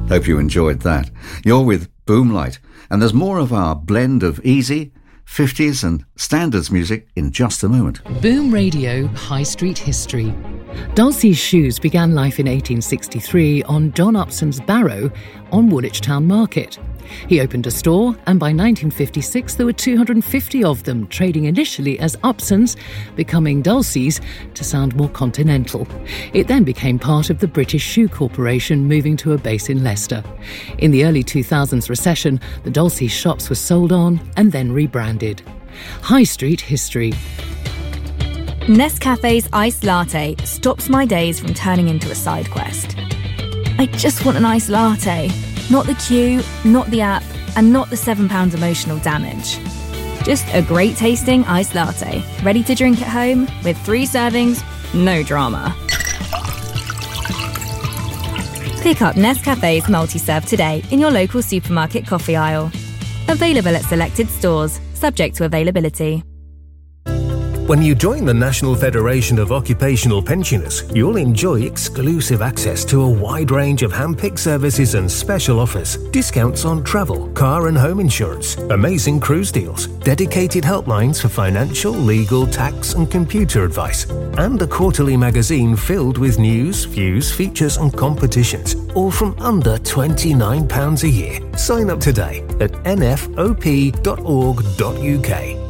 Hope you enjoyed that. You're with Boomlight, and there's more of our blend of easy, 50s and standards music in just a moment. Boom Radio High Street History. Dulcie's Shoes began life in 1863 on John Upson's Barrow on Woolwich Town Market. He opened a store, and by 1956 there were 250 of them, trading initially as Upsons, becoming Dulcie's to sound more continental. It then became part of the British Shoe Corporation, moving to a base in Leicester. In the early 2000s recession, the Dulcie's shops were sold on and then rebranded. High Street History. Nescafe's iced latte stops my days from turning into a side quest. I just want an iced latte. Not the queue, not the app, and not the £7 emotional damage. Just a great tasting iced latte, ready to drink at home with 3 servings, no drama. Pick up Nescafe's multi-serve today in your local supermarket coffee aisle. Available at selected stores, subject to availability. When you join the National Federation of Occupational Pensioners, you'll enjoy exclusive access to a wide range of hand-picked services and special offers, discounts on travel, car and home insurance, amazing cruise deals, dedicated helplines for financial, legal, tax and computer advice, and a quarterly magazine filled with news, views, features and competitions, all from under £29 a year. Sign up today at nfop.org.uk.